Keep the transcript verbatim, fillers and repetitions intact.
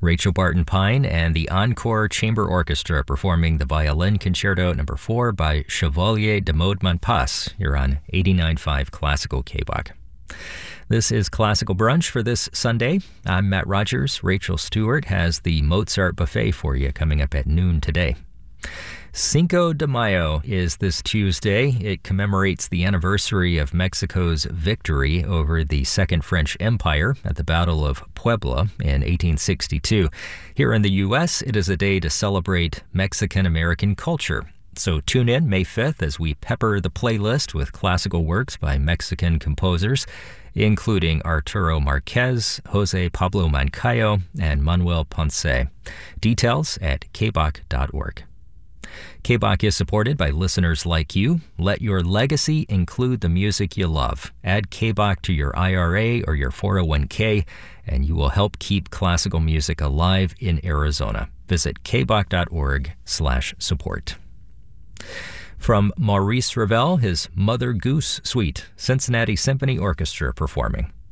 Rachel Barton Pine and the Encore Chamber Orchestra performing the Violin Concerto Number four by Chevalier de Maudemontpass. You're on eighty-nine point five Classical K B O C. This is Classical Brunch for this Sunday. I'm Matt Rogers. Rachel Stewart has the Mozart Buffet for you coming up at noon today. Cinco de Mayo is this Tuesday. It commemorates the anniversary of Mexico's victory over the Second French Empire at the Battle of Puebla in eighteen sixty-two. Here in the U S, it is a day to celebrate Mexican-American culture. So tune in May fifth as we pepper the playlist with classical works by Mexican composers, including Arturo Marquez, Jose Pablo Moncayo, and Manuel Ponce. Details at k b o c dot org. K B O C is supported by listeners like you. Let your legacy include the music you love. Add K B O C to your I R A or your four oh one k, and you will help keep classical music alive in Arizona. Visit k b o c dot org slash support. From Maurice Ravel, his Mother Goose Suite, Cincinnati Symphony Orchestra performing.